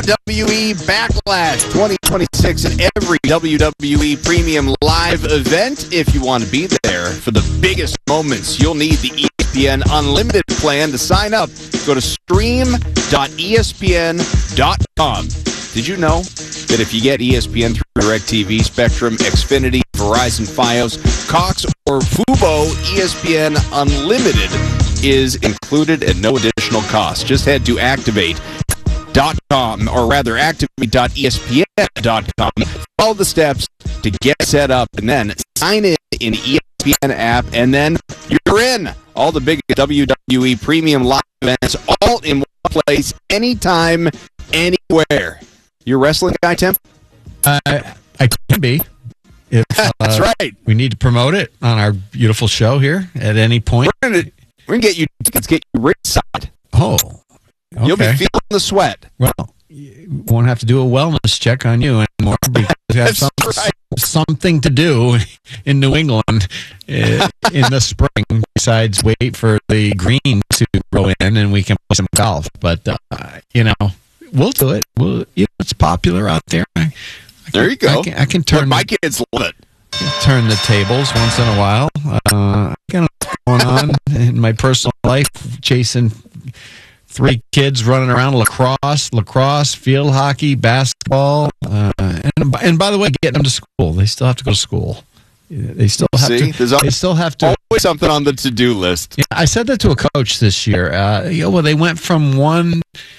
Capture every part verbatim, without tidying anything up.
W E Backlash twenty twenty-six and every W W E Premium Live event. If you want to be there for the biggest moments, you'll need the E S P N Unlimited plan. To sign up, go to stream dot E S P N dot com. Did you know that if you get E S P N through DirecTV, Spectrum, Xfinity, Verizon, Fios, Cox, or Fubo, E S P N Unlimited is included at no additional cost? Just head to activate dot com, or rather activate dot E S P N dot com. Follow the steps to get set up, and then sign in in the E S P N app, and then you're in. All the big W W E Premium Live events, all in one place, anytime, anywhere. You're a wrestling guy, Tim? Uh, I can be. If, uh, That's right. We need to promote it on our beautiful show here at any point. We're going we're gonna get you tickets, get you ringside. Oh, okay. You'll be feeling the sweat. Well, you won't have to do a wellness check on you anymore because you have some, right. something to do in New England uh, in the spring besides wait for the greens to grow in and we can play some golf. But, uh, you know, we'll do it. We'll, you know, it's popular out there. I, I can, there you go. I can, I can turn my the, kids love it. Turn the tables once in a while. Uh, I got going on in my personal life, chasing three kids running around lacrosse, lacrosse, field hockey, basketball, uh, and, and by the way, getting them to school. They still have to go to school. They still have See, to. They still have to. Always something on the to-do list. Yeah, I said that to a coach this year. Uh, you know, well, they went from one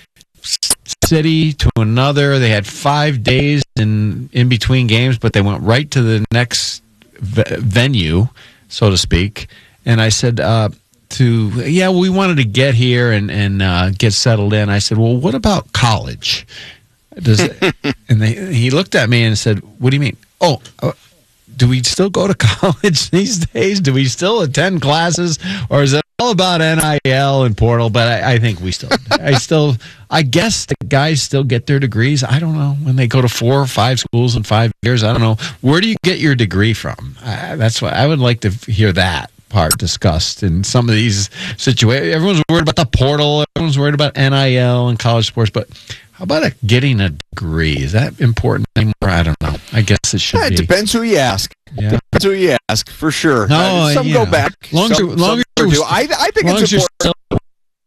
city to another. They had five days in in between games, but they went right to the next v- venue, so to speak. And I said uh, to, yeah, we wanted to get here and and uh, get settled in. I said, well, what about college? Does it? And they, he looked at me and said, what do you mean? Oh. Uh, Do we still go to college these days? Do we still attend classes, or is it all about N I L and portal? But I, I think we still, I still, I guess the guys still get their degrees. I don't know when they go to four or five schools in five years. I don't know. Where do you get your degree from? I, that's what I would like to hear that part discussed in some of these situations. Everyone's worried about the portal. Everyone's worried about N I L and college sports, but how about a, getting a degree? Is that important anymore? I don't know. I guess it should yeah, it be. It depends who you ask. Yeah. Depends who you ask, for sure. No, uh, some yeah. go back. Long some, as, long some as do. I, I think long it's as you're important. still